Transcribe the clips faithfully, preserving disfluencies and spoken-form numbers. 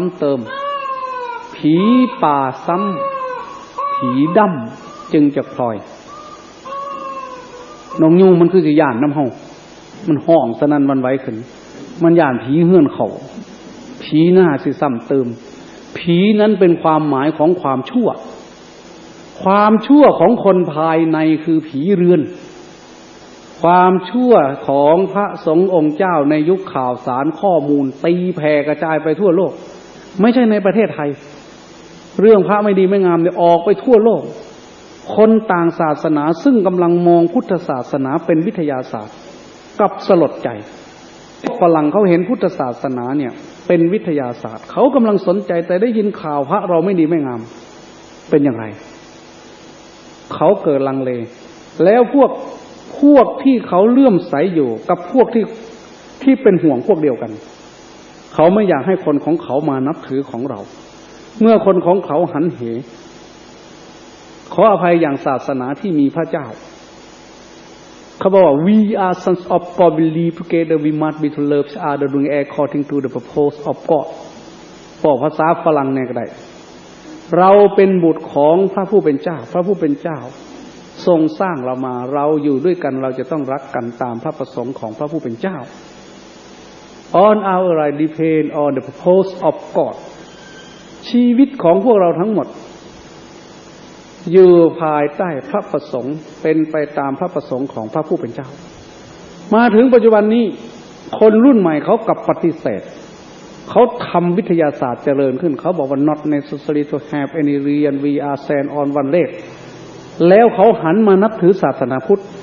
ำเติมผีป่าซ้ำผีดำจึงจะพลอยนงยูงมันคือสิย่านน้ำเฮามันห้องสนั่นวันไหวขึ้นมันย่านผีเฮือนเขาผีหน้าสิซ้ำเติมผีนั้นเป็นความหมายของความชั่วความชั่วของคนภายในคือผีเรือนความชั่วของพระสงฆ์องค์เจ้าในยุคข่าวสารข้อมูลตีแผ่กระจายไปทั่วโลกไม่ใช่ในประเทศไทยเรื่องพระไม่ดีไม่งามเนี่ยออกไปทั่วโลกคนต่างศาสนาซึ่งกำลังมองพุทธศาสนาเป็นวิทยาศาสตร์กับสลดใจฝรั่งเขาเห็นพุทธศาสนาเนี่ยเป็นวิทยาศาสตร์เขากำลังสนใจแต่ได้ยินข่าวพระเราไม่ดีไม่งามเป็นอย่างไรเขาเกิดลังเลแล้วพวกพวกที่เขาเลื่อมใสอยู่กับพวกที่ที่เป็นห่วงพวกเดียวกันเขาไม่อยากให้คนของเขามานับถือของเราเมื่อคนของเขาหันเหขออภัยอย่างศาสนาที่มีพระเจ้าเขาบอกว่า we are sons of God believe together we must be to love each other doing according to the purpose of God บอกภาษาฝรั่งเนี่ยก็ได้เราเป็นบุตรของพระผู้เป็นเจ้าพระผู้เป็นเจ้าทรงสร้างเรามาเราอยู่ด้วยกันเราจะต้องรักกันตามพระประสงค์ของพระผู้เป็นเจ้า on our life depend on the purpose of God ชีวิตของพวกเราทั้งหมดอยู่ภายใต้พระประสงค์เป็นไปตามพระประสงค์ของพระผู้เป็นเจ้ามาถึงปัจจุบันนี้คนรุ่นใหม่เขากลับปฏิเสธเขาทำวิทยาศาสตร์เจริญขึ้นเขาบอกว่า not necessary to have any reason we are stand on one leg แล้วเขาหันมานับถือศาสนาพุทธ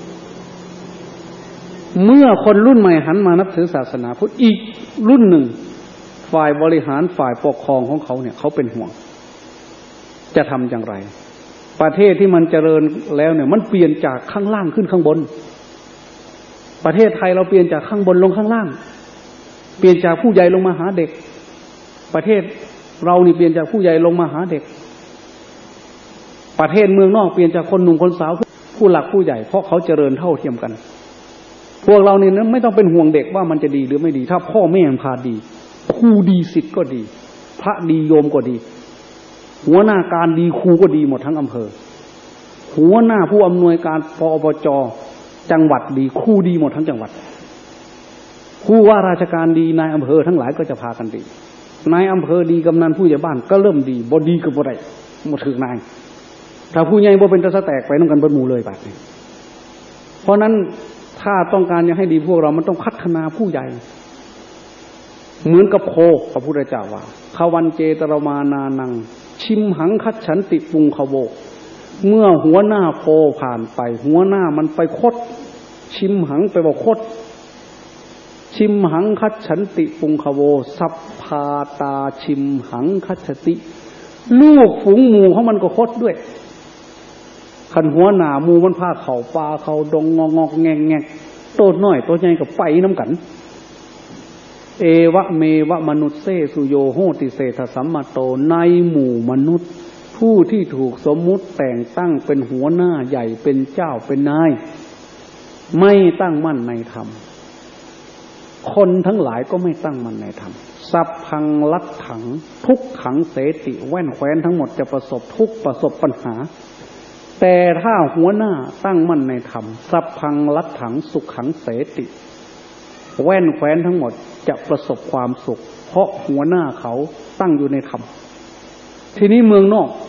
เมื่อคนรุ่นใหม่หันมานับถือศาสนาพุทธอีกรุ่นหนึ่งฝ่ายบริหารฝ่ายปกครองของเขาเนี่ยเขาเป็นห่วงจะทำอย่างไรประเทศที่มันเจริญแล้วเนี่ยมันเปลี่ยนจากข้างล่างขึ้นข้างบนประเทศไทยเราเปลี่ยนจากข้างบนลงข้างล่างเปลี่ยนจากผู้ใหญ่ลงมาหาเด็กประเทศเรานี่เปลี่ยนจากผู้ใหญ่ลงมาหาเด็กประเทศเมืองนอกเปลี่ยนจากคนหนุ่มคนสาวผู้หลักผู้ใหญ่เพราะเขาเจริญเท่าเทียมกันพวกเรานี่นะไม่ต้องเป็นห่วงเด็กว่ามันจะดีหรือไม่ดีถ้าพ่อแม่พาดีครูดีศิษย์ก็ดีพระดีโยมก็ดีหัวหน้าการดีครูก็ดีหมดทั้งอำเภอหัวหน้าผู้อำนวยการปอบจจังหวัดดีครูดีหมดทั้งจังหวัดผู้ว่าราชการดีนายอำเภอทั้งหลายก็จะพากันดีนายอำเภอดีกำนันผู้ใหญ่บ้านก็เริ่มดีบ่ดีก็บ่ได้บ่ถึกนายถ้าผู้ใหญ่บ่เป็นตะสะแตกไปนำกันเบิดหมู่เลยบัดนี้เพราะนั้นถ้าต้องการจะให้ดีพวกเรามันต้องพัฒนาผู้ใหญ่เหมือนกับโคพระพุทธเจ้าว่าขวันเจตรมานานังชิมหังคัจฉันติปุงขโวเมื่อหัวหน้าโคผ่านไปหัวหน้ามันไปคดชิมหังไปบอกคดชิมหังคัจฉันติปุงขโวสัพพาตาชิมหังคัจฉติลูกฝูงหมู่ของมันก็คดด้วยขันหัวหน้าหมู่มันพาเข้าป่าเข้าดงงอกๆแงกๆโตน้อยโตใหญ่ก็ไปนำกันเอวะเมวะมนุษย์เสสุโยโหติเศธสัมมาโตในหมู่มนุษย์ผู้ที่ถูกสมมุติแต่งตั้งเป็นหัวหน้าใหญ่เป็นเจ้าเป็นนายไม่ตั้งมั่นในธรรมคนทั้งหลายก็ไม่ตั้งมั่นในธรรมสัพพังลัทถังทุกขังเสติแว่นแคว้นทั้งหมดจะประสบทุกข์ประสบปัญหาแต่ถ้าหัวหน้าตั้งมั่นในธรรมสัพพังลัทถังสุขขังเสติแว่นแคว้นทั้งหมดจะประสบความสุขเพราะหัวหน้าเขาตั้งอยู่ในธรรมทีนี้เมืองนอก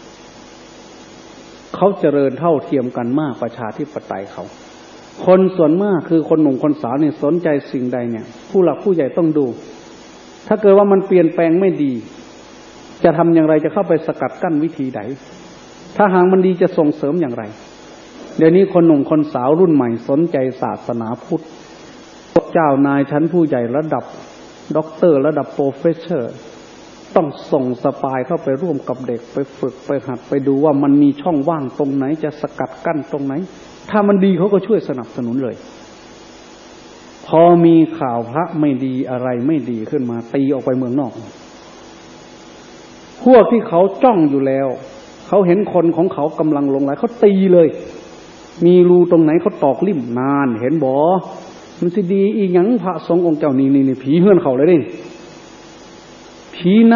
เขาเจริญเท่าเทียมกันมากประชาธิปไตยเขาคนส่วนมากคือคนหนุ่มคนสาวเนี่ยสนใจสิ่งใดเนี่ยผู้หลักผู้ใหญ่ต้องดูถ้าเกิดว่ามันเปลี่ยนแปลงไม่ดีจะทำอย่างไรจะเข้าไปสกัดกั้นวิธีใดถ้าหากมันดีจะส่งเสริมอย่างไรเดี๋ยวนี้คนหนุ่มคนสาวรุ่นใหม่สนใจศาสนาพุทธเจ้านายชั้นผู้ใหญ่ระดับด็อกเตอร์ระดับโปรเฟสเซอร์ต้องส่งสปายเข้าไปร่วมกับเด็กไปฝึกไปหัดไปดูว่ามันมีช่องว่างตรงไหนจะสกัดกั้นตรงไหนถ้ามันดีเขาก็ช่วยสนับสนุนเลยพอมีข่าวพระไม่ดีอะไรไม่ดีขึ้นมาตีออกไปเมืองนอกพวกที่เขาจ้องอยู่แล้วเขาเห็นคนของเขากำลังลงไหลเขาตีเลยมีรูตรงไหนเขาตอกลิ่มนานเห็นบ่มันสิดีอีหยังพระสงฆ์องค์เจ้านี่นี่ผีเฮือนเขาเลยดิผี